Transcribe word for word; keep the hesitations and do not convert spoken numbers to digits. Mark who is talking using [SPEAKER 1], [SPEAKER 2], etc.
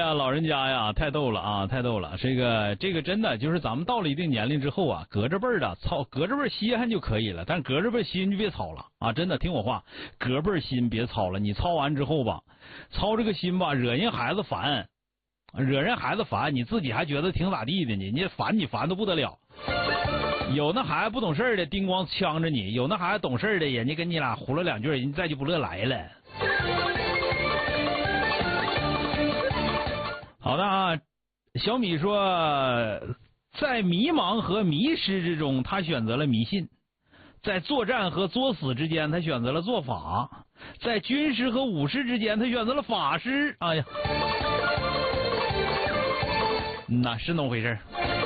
[SPEAKER 1] 呀，老人家呀，太逗了啊，太逗了！这个这个真的就是咱们到了一定年龄之后啊，隔着辈儿的操，隔着辈儿稀罕就可以了，但隔着辈儿心就别操了啊！真的听我话，隔辈儿心别操了，你操完之后吧，操这个心吧，惹人孩子烦，惹人孩子烦，你自己还觉得挺咋地的呢，你烦你烦的不得了。有那孩子不懂事的，叮咣呛着你；有那孩子懂事的，人家跟你俩胡了两句，人家再就不乐来了。好的啊，小米说，在迷茫和迷失之中，他选择了迷信；在作战和作死之间，他选择了做法；在军师和武士之间，他选择了法师。哎呀，那是那么回事。